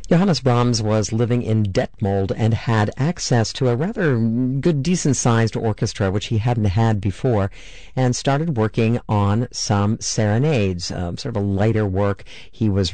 Johannes Brahms was living in Detmold and had access to a rather good, decent-sized orchestra, which he hadn't had before, and started working on some serenades, sort of a lighter work. He was